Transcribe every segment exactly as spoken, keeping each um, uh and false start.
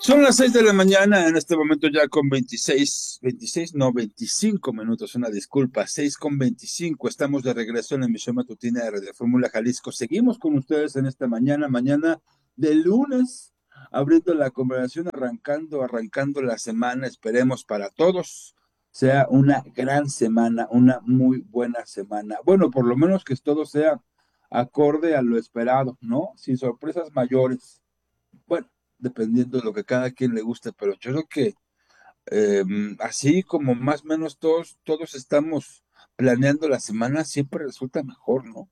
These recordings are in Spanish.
Son las seis de la mañana, en este momento ya con veintiséis, veintiséis, no, veinticinco minutos, una disculpa, seis con veinticinco. Estamos de regreso en la emisión matutina de Radio Fórmula Jalisco. Seguimos con ustedes en esta mañana, mañana de lunes, abriendo la conversación, arrancando, arrancando la semana. Esperemos para todos sea una gran semana, una muy buena semana. Bueno, por lo menos que todo sea acorde a lo esperado, ¿no? Sin sorpresas mayores. Bueno, dependiendo de lo que cada quien le guste, pero yo creo que eh, así como más o menos todos, todos estamos planeando la semana, siempre resulta mejor, ¿no?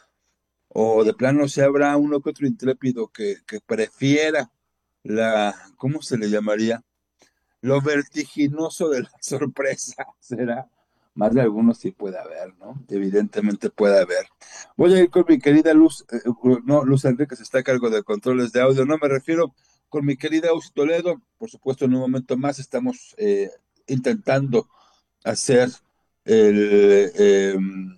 O de plano se habrá uno que otro intrépido que, que prefiera la, ¿cómo se le llamaría? Lo vertiginoso de la sorpresa, será. Más de algunos sí puede haber, ¿no? Evidentemente puede haber. Voy a ir con mi querida Luz, eh, no, Luz Enríquez está a cargo de controles de audio, no me refiero con mi querida Luz Toledo, por supuesto en un momento más estamos eh, intentando hacer el, eh,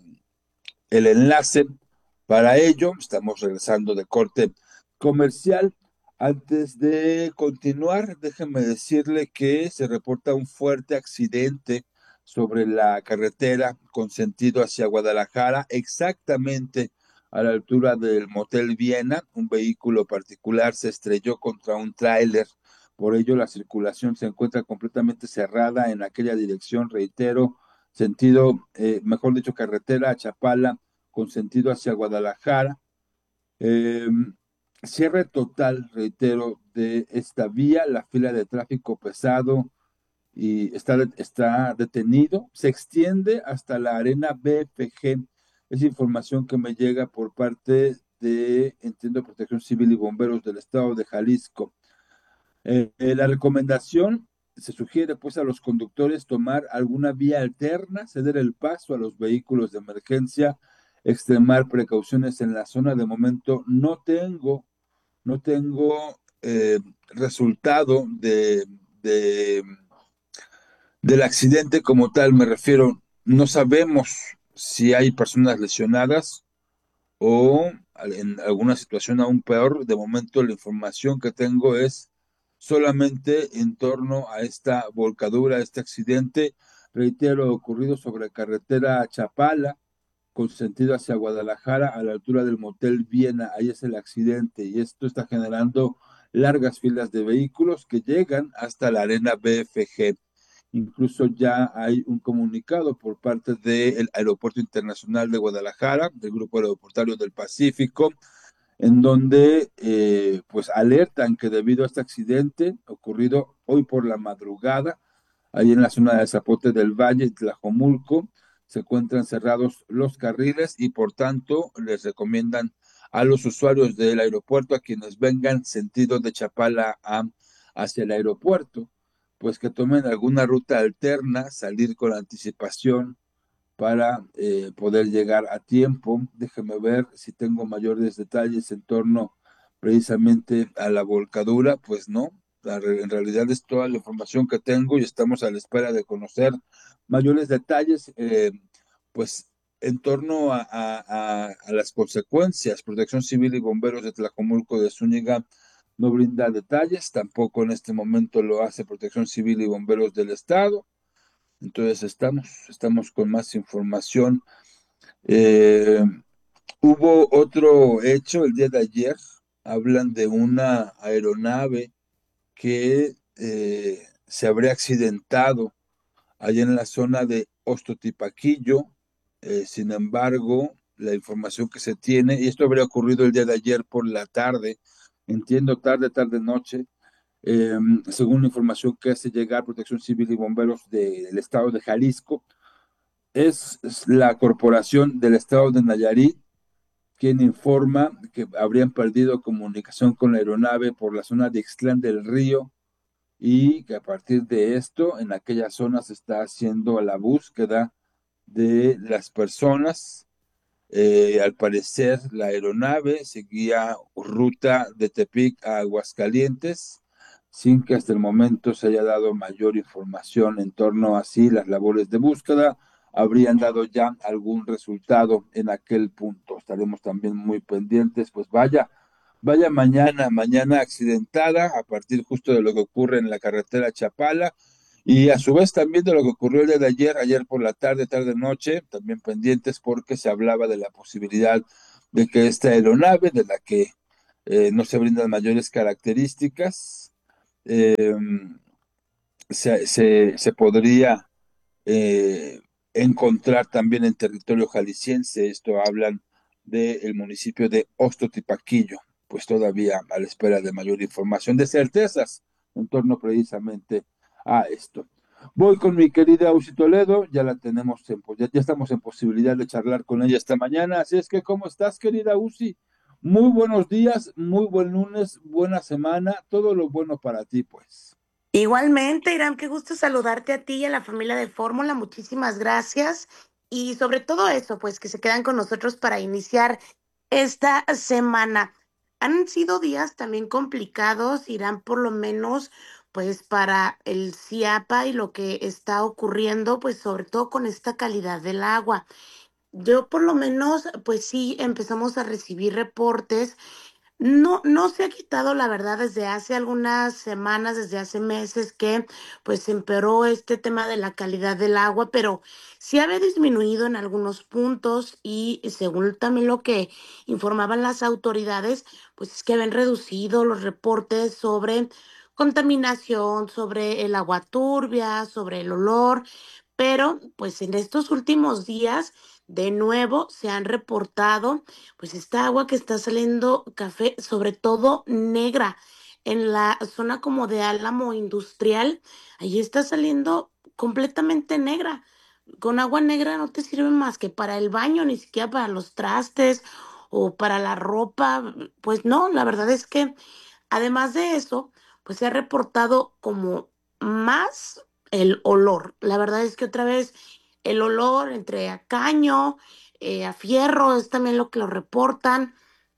el enlace para ello, estamos regresando de corte comercial. Antes de continuar, déjenme decirle que se reporta un fuerte accidente sobre la carretera con sentido hacia Guadalajara, exactamente a la altura del Motel Viena. Un vehículo particular se estrelló contra un tráiler, por ello la circulación se encuentra completamente cerrada en aquella dirección, reitero, sentido, eh, mejor dicho, carretera a Chapala con sentido hacia Guadalajara. Eh, Cierre total, reitero, de esta vía, la fila de tráfico pesado y está, está detenido, se extiende hasta la arena B F G. Es información que me llega por parte de, entiendo, Protección Civil y Bomberos del Estado de Jalisco. Eh, eh, la recomendación se sugiere pues a los conductores tomar alguna vía alterna, ceder el paso a los vehículos de emergencia, extremar precauciones en la zona. De momento no tengo, no tengo eh, resultado de, de, del accidente como tal, me refiero, no sabemos si hay personas lesionadas o en alguna situación aún peor. De momento la información que tengo es solamente en torno a esta volcadura, a este accidente, reitero, ocurrido sobre carretera Chapala, con sentido hacia Guadalajara, a la altura del Motel Viena. Ahí es el accidente y esto está generando largas filas de vehículos que llegan hasta la arena B F G. Incluso ya hay un comunicado por parte del Aeropuerto Internacional de Guadalajara, del Grupo Aeroportuario del Pacífico, en donde eh, pues alertan que debido a este accidente ocurrido hoy por la madrugada, ahí en la zona de Zapote del Valle y Tlajomulco, se encuentran cerrados los carriles y por tanto les recomiendan a los usuarios del aeropuerto, a quienes vengan sentido de Chapala a, hacia el aeropuerto, pues que tomen alguna ruta alterna, salir con anticipación para eh, poder llegar a tiempo. Déjeme ver si tengo mayores detalles en torno precisamente a la volcadura. Pues no, la, en realidad es toda la información que tengo y estamos a la espera de conocer mayores detalles, eh, pues en torno a, a, a, a las consecuencias. Protección Civil y Bomberos de Tlajomulco de Zúñiga no brinda detalles, tampoco en este momento lo hace Protección Civil y Bomberos del Estado. Entonces estamos, estamos con más información. Eh, Hubo otro hecho el día de ayer, hablan de una aeronave que eh, se habría accidentado allá en la zona de Ostotipaquillo. Eh, sin embargo, la información que se tiene, y esto habría ocurrido el día de ayer por la tarde, entiendo tarde, tarde, noche, eh, según la información que hace llegar Protección Civil y Bomberos de- del estado de Jalisco, es, es la corporación del estado de Nayarit quien informa que habrían perdido comunicación con la aeronave por la zona de Ixtlán del Río y que a partir de esto en aquella zona se está haciendo la búsqueda de las personas. Eh, al parecer la aeronave seguía ruta de Tepic a Aguascalientes sin que hasta el momento se haya dado mayor información en torno a si las labores de búsqueda habrían dado ya algún resultado en aquel punto. Estaremos también muy pendientes, pues vaya, Vaya mañana, mañana accidentada a partir justo de lo que ocurre en la carretera Chapala y a su vez también de lo que ocurrió el día de ayer, ayer por la tarde, tarde noche, también pendientes porque se hablaba de la posibilidad de que esta aeronave, de la que eh, no se brindan mayores características, eh, se, se, se podría eh, encontrar también en territorio jalisciense. Esto hablan del municipio de Ostotipaquillo, pues todavía a la espera de mayor información, de certezas en torno precisamente a esto. Voy con mi querida Usi Toledo, ya la tenemos, en, ya, ya estamos en posibilidad de charlar con ella esta mañana, así es que, ¿cómo estás, querida Usi? Muy buenos días, muy buen lunes, buena semana, todo lo bueno para ti, pues. Igualmente, Irán, qué gusto saludarte a ti y a la familia de Fórmula. Muchísimas gracias. Y sobre todo eso, pues que se quedan con nosotros para iniciar esta semana. Han sido días también complicados, Irán, por lo menos, pues para el CIAPA y lo que está ocurriendo, pues sobre todo con esta calidad del agua. Yo por lo menos, pues sí, empezamos a recibir reportes. No, no se ha quitado, la verdad, desde hace algunas semanas, desde hace meses que pues empeoró este tema de la calidad del agua, pero sí había disminuido en algunos puntos y según también lo que informaban las autoridades, pues es que habían reducido los reportes sobre contaminación, sobre el agua turbia, sobre el olor, pero pues en estos últimos días de nuevo se han reportado pues esta agua que está saliendo café, sobre todo negra, en la zona como de Álamo Industrial, ahí está saliendo completamente negra. Con agua negra no te sirve más que para el baño, ni siquiera para los trastes o para la ropa. Pues no, la verdad es que además de eso, pues se ha reportado como más el olor. La verdad es que otra vez el olor entre a caño, eh, a fierro, es también lo que lo reportan.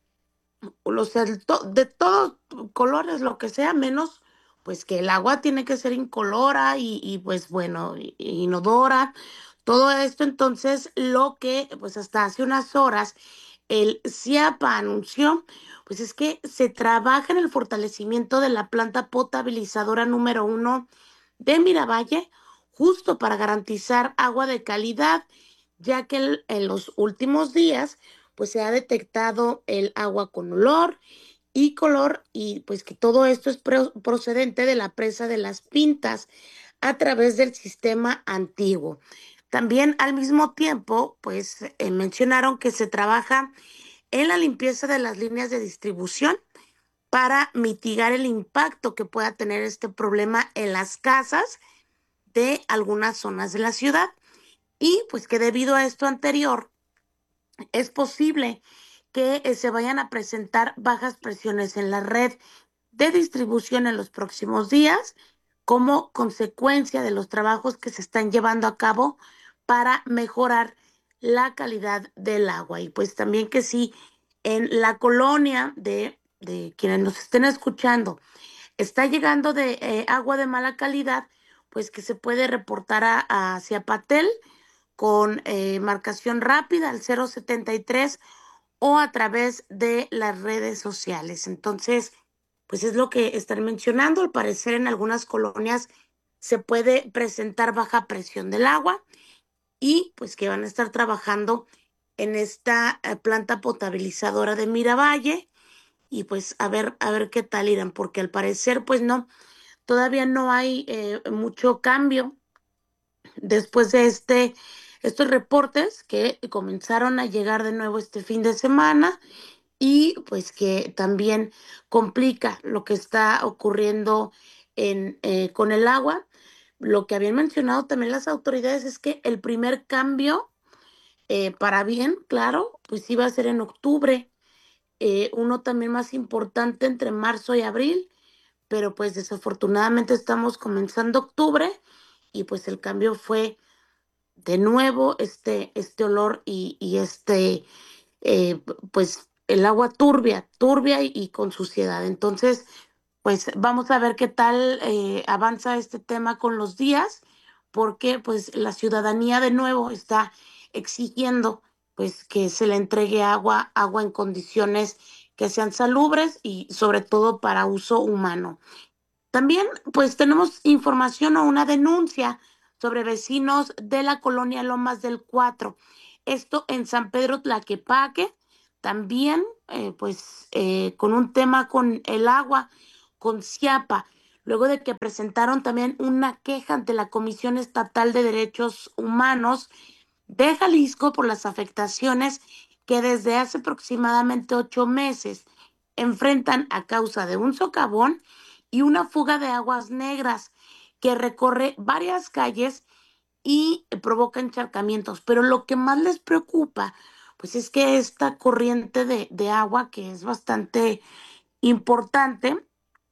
O sea, el to- de todos colores, lo que sea, menos pues que el agua tiene que ser incolora y, y, pues bueno, i- inodora. Todo esto entonces lo que pues hasta hace unas horas el CIAPA anunció, pues es que se trabaja en el fortalecimiento de la planta potabilizadora número uno de Miravalle, justo para garantizar agua de calidad, ya que el- en los últimos días pues se ha detectado el agua con olor y color y pues que todo esto es pro- procedente de la presa de las Pintas a través del sistema antiguo. También al mismo tiempo, pues eh, mencionaron que se trabaja en la limpieza de las líneas de distribución para mitigar el impacto que pueda tener este problema en las casas de algunas zonas de la ciudad. Y pues que debido a esto anterior, es posible que eh, se vayan a presentar bajas presiones en la red de distribución en los próximos días como consecuencia de los trabajos que se están llevando a cabo para mejorar la calidad del agua. Y pues también que si en la colonia de, de quienes nos estén escuchando está llegando de eh, agua de mala calidad, pues que se puede reportar a, a Ciapatel con eh, marcación rápida al cero setenta y tres o a través de las redes sociales. Entonces, pues es lo que están mencionando. Al parecer en algunas colonias se puede presentar baja presión del agua y pues que van a estar trabajando en esta eh, planta potabilizadora de Miravalle y pues a ver, a ver qué tal irán, porque al parecer pues no, todavía no hay eh, mucho cambio después de este, estos reportes que comenzaron a llegar de nuevo este fin de semana y pues que también complica lo que está ocurriendo en, eh, con el agua. Lo que habían mencionado también las autoridades es que el primer cambio, eh, para bien, claro, pues iba a ser en octubre, eh, uno también más importante entre marzo y abril, pero pues desafortunadamente estamos comenzando octubre y pues el cambio fue de nuevo este, este olor y, y este, eh, pues el agua turbia, turbia y, y con suciedad. Entonces, pues vamos a ver qué tal eh, avanza este tema con los días, porque pues la ciudadanía de nuevo está exigiendo pues que se le entregue agua, agua en condiciones que sean salubres y sobre todo para uso humano. También, pues tenemos información o una denuncia sobre vecinos de la colonia Lomas del Cuatro. Esto en San Pedro Tlaquepaque, también, eh, pues, eh, con un tema con el agua, con Ciapa, luego de que presentaron también una queja ante la Comisión Estatal de Derechos Humanos de Jalisco por las afectaciones que desde hace aproximadamente ocho meses enfrentan a causa de un socavón y una fuga de aguas negras que recorre varias calles y provoca encharcamientos. Pero lo que más les preocupa, pues es que esta corriente de, de agua, que es bastante importante,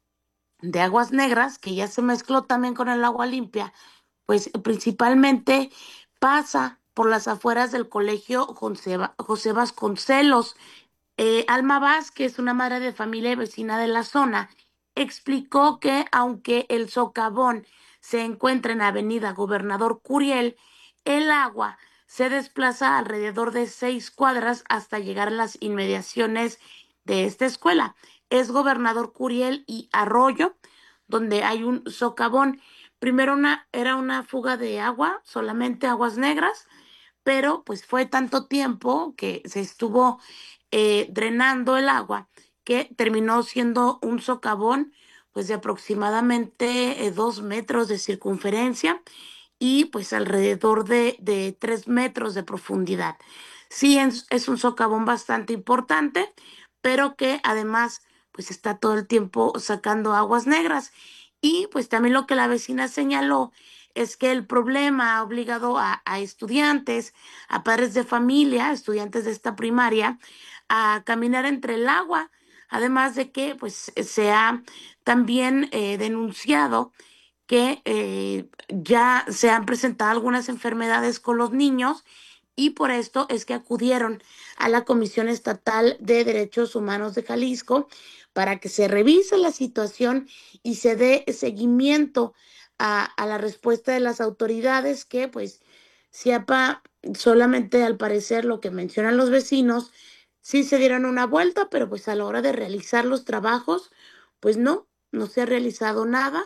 de aguas negras, que ya se mezcló también con el agua limpia, pues principalmente pasa por las afueras del colegio José, José Vasconcelos. Eh, Alma Vázquez, una madre de familia y vecina de la zona, explicó que aunque el socavón se encuentra en Avenida Gobernador Curiel, el agua se desplaza alrededor de seis cuadras hasta llegar a las inmediaciones de esta escuela. Es Gobernador Curiel y Arroyo, donde hay un socavón. Primero una, era una fuga de agua, solamente aguas negras, pero pues fue tanto tiempo que se estuvo eh, drenando el agua que terminó siendo un socavón pues de aproximadamente eh, dos metros de circunferencia y pues alrededor de, de tres metros de profundidad. Sí, es, es un socavón bastante importante, pero que además pues está todo el tiempo sacando aguas negras. Y pues también lo que la vecina señaló es que el problema ha obligado a, a estudiantes, a padres de familia, estudiantes de esta primaria, a caminar entre el agua, además de que pues se ha también eh, denunciado que eh, ya se han presentado algunas enfermedades con los niños y por esto es que acudieron a la Comisión Estatal de Derechos Humanos de Jalisco para que se revise la situación y se dé seguimiento a, a la respuesta de las autoridades que pues Ciapa solamente al parecer lo que mencionan los vecinos sí se dieron una vuelta, pero pues a la hora de realizar los trabajos pues no, no se ha realizado nada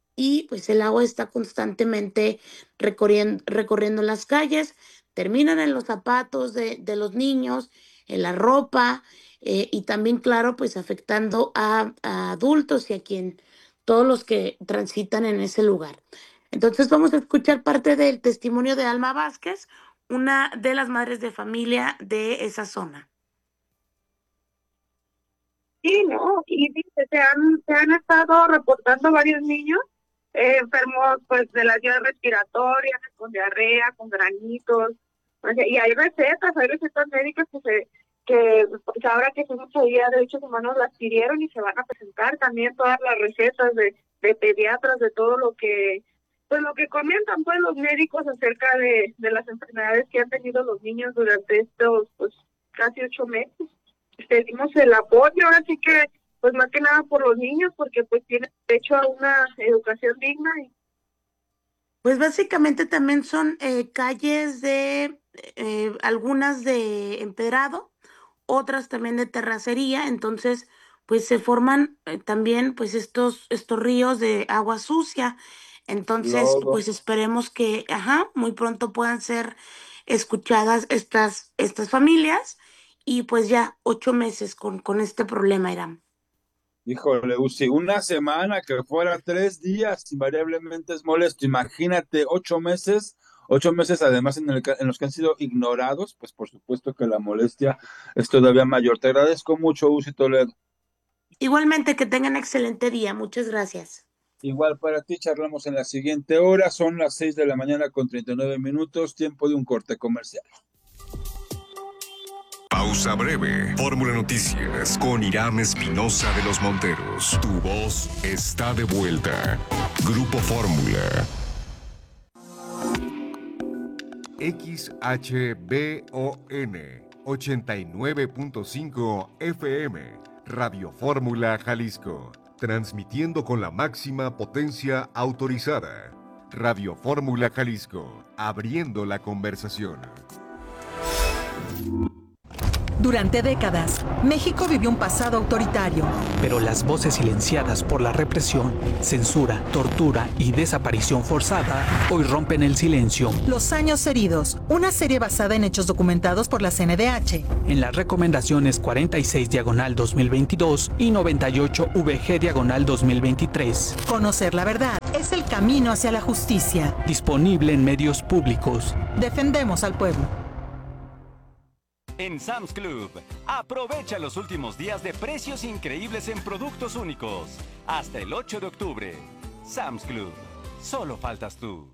y pues el agua está constantemente recorriendo, recorriendo las calles, terminan en los zapatos de, de los niños, en la ropa eh, y también, claro, pues afectando a, a adultos y a quien, todos los que transitan en ese lugar. Entonces vamos a escuchar parte del testimonio de Alma Vázquez, una de las madres de familia de esa zona. Sí, ¿no? Y dice, se han, se han estado reportando varios niños eh, enfermos pues de las vías respiratorias, con diarrea, con granitos, o sea, y hay recetas, hay recetas médicas que se que pues, ahora que fuimos a Día de Derechos Humanos las pidieron y se van a presentar también todas las recetas de, de pediatras, de todo lo que pues lo que comentan pues los médicos acerca de, de las enfermedades que han tenido los niños durante estos pues casi ocho meses. Pedimos el apoyo, ahora sí que, pues más que nada por los niños, porque pues tienen derecho a una educación digna. Y... Pues básicamente también son eh, calles de, eh, algunas de empedrado, otras también de terracería, entonces pues se forman eh, también pues estos, estos ríos de agua sucia. Entonces, Lodo. pues esperemos que, ajá, muy pronto puedan ser escuchadas estas, estas familias y pues ya ocho meses con, con este problema, Irán. Híjole, Uzi, una semana que fuera tres días, invariablemente es molesto. Imagínate, ocho meses, ocho meses además en, el ca- en los que han sido ignorados, pues por supuesto que la molestia es todavía mayor. Te agradezco mucho, Uzi Toledo. Igualmente que tengan excelente día, muchas gracias. Igual para ti, charlamos en la siguiente hora, son las seis de la mañana con treinta y nueve minutos, tiempo de un corte comercial. Pausa breve. Fórmula Noticias con Irán Espinosa de los Monteros. Tu voz está de vuelta. Grupo Fórmula. X H B O N ochenta y nueve punto cinco F M, Radio Fórmula Jalisco, transmitiendo con la máxima potencia autorizada. Radio Fórmula Jalisco, abriendo la conversación. Durante décadas, México vivió un pasado autoritario. Pero las voces silenciadas por la represión, censura, tortura y desaparición forzada hoy rompen el silencio. Los años heridos, una serie basada en hechos documentados por la C N D H. En las recomendaciones cuarenta y seis diagonal dos mil veintidós y noventa y ocho V G diagonal dos mil veintitrés. Conocer la verdad es el camino hacia la justicia. Disponible en medios públicos. Defendemos al pueblo. En Sam's Club, aprovecha los últimos días de precios increíbles en productos únicos. Hasta el ocho de octubre. Sam's Club. Solo faltas tú.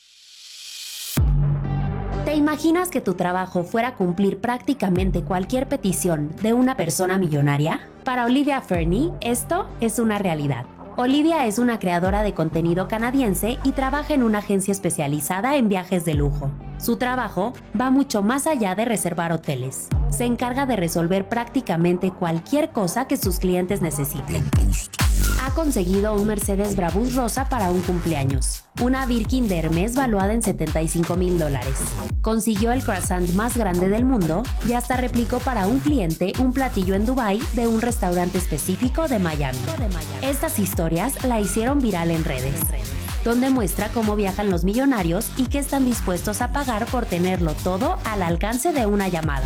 ¿Te imaginas que tu trabajo fuera cumplir prácticamente cualquier petición de una persona millonaria? Para Olivia Fernie, esto es una realidad. Olivia es una creadora de contenido canadiense y trabaja en una agencia especializada en viajes de lujo. Su trabajo va mucho más allá de reservar hoteles. Se encarga de resolver prácticamente cualquier cosa que sus clientes necesiten. Ha conseguido un Mercedes Brabus rosa para un cumpleaños, una Birkin de Hermes valuada en setenta y cinco mil dólares. Consiguió el croissant más grande del mundo y hasta replicó para un cliente un platillo en Dubái de un restaurante específico de Miami. Estas historias la hicieron viral en redes, donde muestra cómo viajan los millonarios y qué están dispuestos a pagar por tenerlo todo al alcance de una llamada.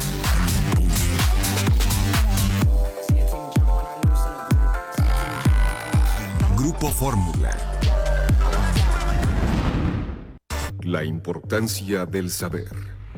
Grupo Fórmula. La importancia del saber.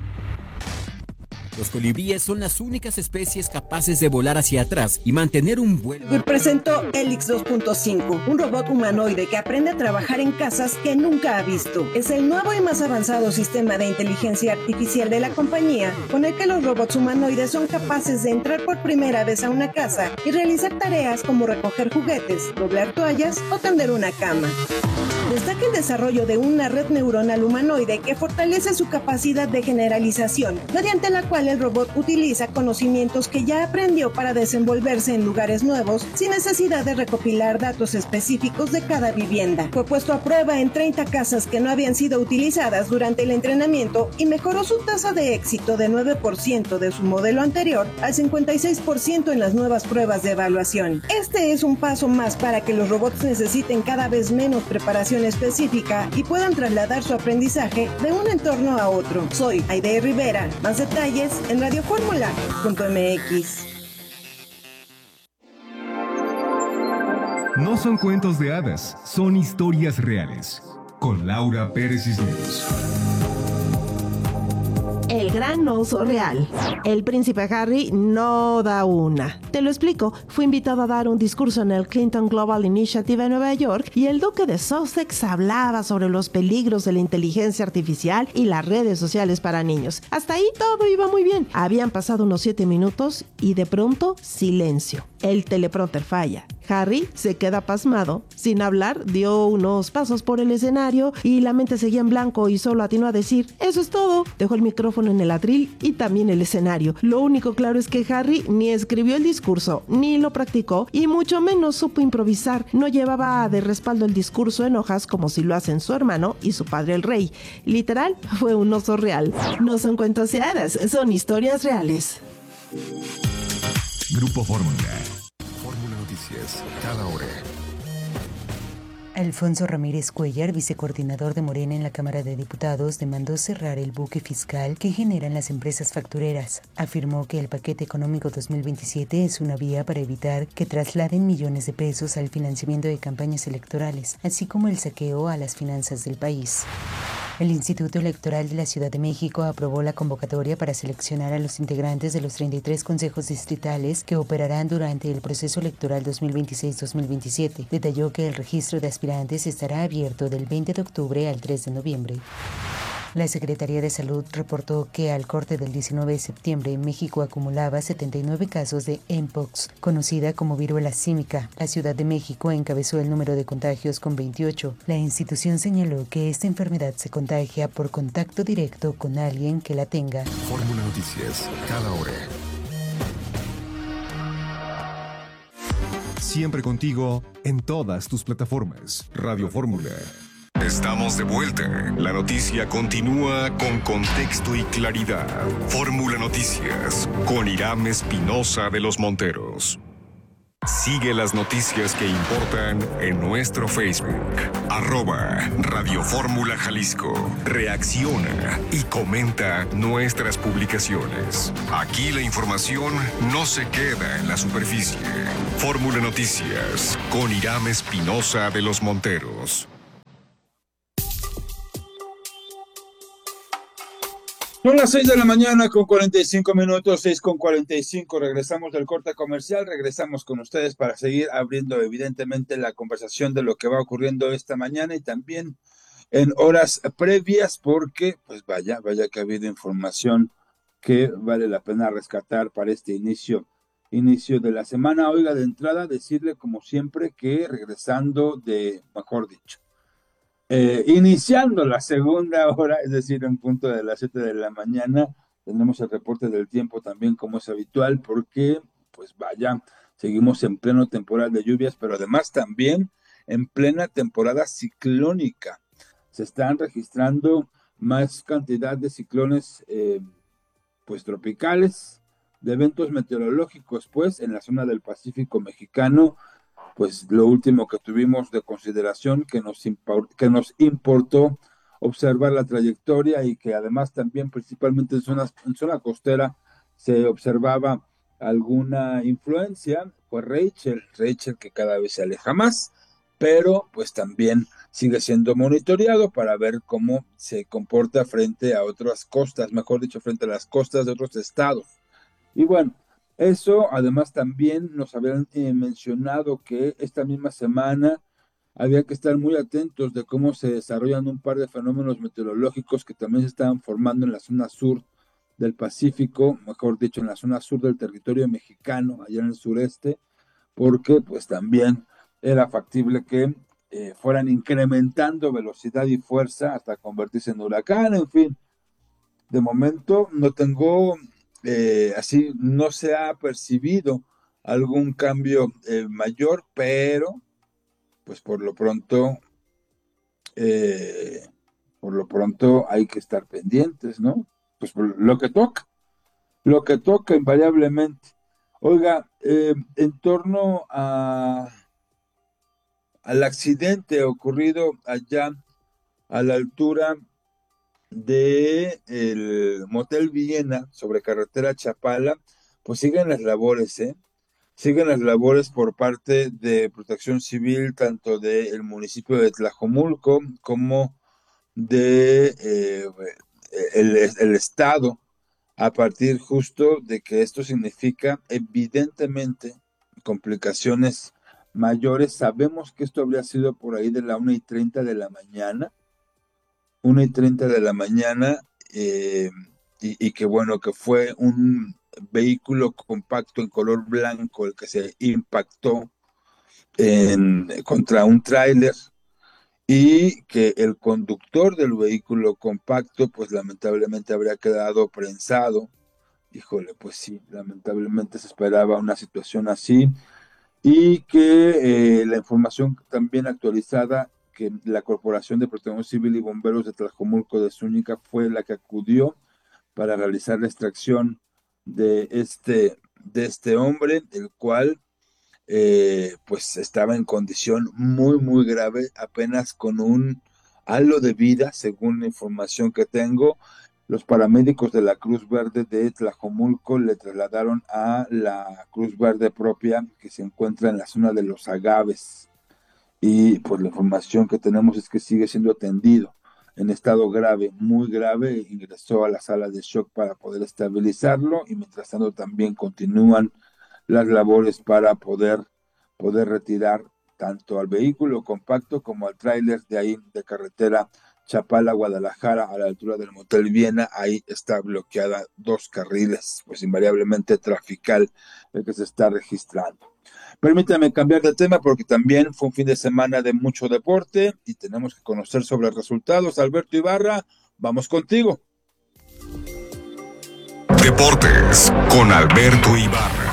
Los colibríes son las únicas especies capaces de volar hacia atrás y mantener un vuelo. Presento Helix dos punto cinco, un robot humanoide que aprende a trabajar en casas que nunca ha visto. Es el nuevo y más avanzado sistema de inteligencia artificial de la compañía, con el que los robots humanoides son capaces de entrar por primera vez a una casa y realizar tareas como recoger juguetes, doblar toallas o tender una cama. Destaca el desarrollo de una red neuronal humanoide que fortalece su capacidad de generalización, mediante la cual el robot utiliza conocimientos que ya aprendió para desenvolverse en lugares nuevos sin necesidad de recopilar datos específicos de cada vivienda. Fue puesto a prueba en treinta casas que no habían sido utilizadas durante el entrenamiento y mejoró su tasa de éxito de nueve por ciento de su modelo anterior al cincuenta y seis por ciento en las nuevas pruebas de evaluación. Este es un paso más para que los robots necesiten cada vez menos preparación específica y puedan trasladar su aprendizaje de un entorno a otro. Soy Aide Rivera. Más detalles en radio fórmula punto m x. No son cuentos de hadas, son historias reales. Con Laura Pérez Cisneros. El gran oso real. El príncipe Harry no da una. Te lo explico. Fue invitado a dar un discurso en el Clinton Global Initiative en Nueva York y el duque de Sussex hablaba sobre los peligros de la inteligencia artificial y las redes sociales para niños. Hasta ahí todo iba muy bien. Habían pasado unos siete minutos y de pronto silencio. El teleprompter falla. Harry se queda pasmado. Sin hablar, dio unos pasos por el escenario y la mente seguía en blanco y solo atinó a decir: eso es todo. Dejó el micrófono en el atril y también el escenario. Lo único claro es que Harry ni escribió el discurso, ni lo practicó y mucho menos supo improvisar. No llevaba de respaldo el discurso en hojas como si lo hacen su hermano y su padre el rey. Literal, fue un oso real. No son cuentos de hadas, son historias reales. Grupo Fórmula. Fórmula Noticias, cada hora. Alfonso Ramírez Cuellar, vicecoordinador de Morena en la Cámara de Diputados, demandó cerrar el buque fiscal que generan las empresas factureras. Afirmó que el paquete económico dos mil veintisiete es una vía para evitar que trasladen millones de pesos al financiamiento de campañas electorales, así como el saqueo a las finanzas del país. El Instituto Electoral de la Ciudad de México aprobó la convocatoria para seleccionar a los integrantes de los treinta y tres consejos distritales que operarán durante el proceso electoral dos mil veintiséis dos mil veintisiete. Detalló que el registro de aspirantes estará abierto del veinte de octubre al tres de noviembre. La Secretaría de Salud reportó que al corte del diecinueve de septiembre, México acumulaba setenta y nueve casos de Mpox, conocida como viruela símica. La Ciudad de México encabezó el número de contagios con veintiocho. La institución señaló que esta enfermedad se contagia por contacto directo con alguien que la tenga. Fórmula Noticias, cada hora. Siempre contigo en todas tus plataformas. Radio Fórmula. Estamos de vuelta. La noticia continúa con contexto y claridad. Fórmula Noticias con Irán Espinosa de los Monteros. Sigue las noticias que importan en nuestro Facebook, arroba Radio Fórmula Jalisco. Reacciona y comenta nuestras publicaciones. Aquí la información no se queda en la superficie. Fórmula Noticias con Irán Espinosa de los Monteros. Son las seis de la mañana con cuarenta y cinco minutos, seis con cuarenta y cinco. Regresamos del corte comercial, regresamos con ustedes para seguir abriendo evidentemente la conversación de lo que va ocurriendo esta mañana y también en horas previas, porque pues vaya, vaya que ha habido información que vale la pena rescatar para este inicio, inicio de la semana. Oiga, de entrada decirle como siempre que regresando de, mejor dicho, Eh, iniciando la segunda hora, es decir, en punto de las siete de la mañana, tenemos el reporte del tiempo también como es habitual, porque pues vaya, seguimos en pleno temporal de lluvias, pero además también en plena temporada ciclónica. Se están registrando más cantidad de ciclones eh, pues tropicales, de eventos meteorológicos, pues en la zona del Pacífico mexicano. Pues lo último que tuvimos de consideración que nos, import, que nos importó observar la trayectoria y que además también principalmente en, zonas, en zona costera se observaba alguna influencia, pues Rachel, Rachel que cada vez se aleja más, pero pues también sigue siendo monitoreado para ver cómo se comporta frente a otras costas, mejor dicho, frente a las costas de otros estados. Y bueno, eso, además, también nos habían eh, mencionado que esta misma semana había que estar muy atentos de cómo se desarrollan un par de fenómenos meteorológicos que también se estaban formando en la zona sur del Pacífico, mejor dicho, en la zona sur del territorio mexicano, allá en el sureste, porque pues también era factible que eh, fueran incrementando velocidad y fuerza hasta convertirse en huracán. En fin, de momento no tengo... Eh, así no se ha percibido algún cambio eh, mayor, pero pues por lo pronto eh, por lo pronto hay que estar pendientes, ¿no? Pues por lo que toca, lo que toca invariablemente. Oiga, eh, en torno a al accidente ocurrido allá a la altura de el Motel Viena sobre carretera Chapala, pues siguen las labores, ¿eh? Siguen las labores por parte de Protección Civil, tanto del municipio de Tlajomulco como de eh, el, el estado, a partir justo de que esto significa evidentemente complicaciones mayores. Sabemos que esto habría sido por ahí de la una y treinta de la mañana, una y treinta de la mañana, eh, y, y que bueno, que fue un vehículo compacto en color blanco el que se impactó en, contra un tráiler, y que el conductor del vehículo compacto pues lamentablemente habría quedado prensado. Híjole, pues sí, lamentablemente se esperaba una situación así, y que eh, la información también actualizada, que la Corporación de Protección Civil y Bomberos de Tlajomulco de Zúñiga fue la que acudió para realizar la extracción de este, de este hombre, el cual eh, pues estaba en condición muy, muy grave, apenas con un halo de vida, según la información que tengo. Los paramédicos de la Cruz Verde de Tlajomulco le trasladaron a la Cruz Verde propia, que se encuentra en la zona de Los Agaves. Y pues la información que tenemos es que sigue siendo atendido en estado grave, muy grave. Ingresó a la sala de shock para poder estabilizarlo, y mientras tanto también continúan las labores para poder, poder retirar tanto al vehículo compacto como al tráiler de ahí de carretera Chapala, Guadalajara, a la altura del Motel Viena. Ahí está bloqueada dos carriles, pues invariablemente trafical el que se está registrando. Permítame cambiar de tema porque también fue un fin de semana de mucho deporte y tenemos que conocer sobre resultados. Alberto Ibarra, vamos contigo. Deportes con Alberto Ibarra.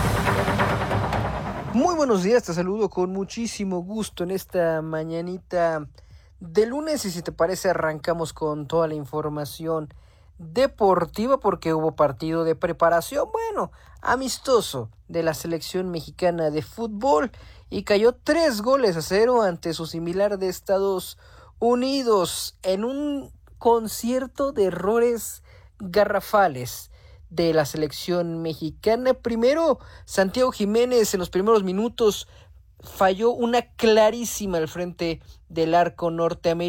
Muy buenos días, te saludo con muchísimo gusto en esta mañanita de lunes y si te parece arrancamos con toda la información deportiva porque hubo partido de preparación, bueno, amistoso de la selección mexicana de fútbol y cayó tres goles a cero ante su similar de Estados Unidos en un concierto de errores garrafales de la selección mexicana. Primero, Santiago Jiménez en los primeros minutos falló una clarísima al frente del arco norteamericano.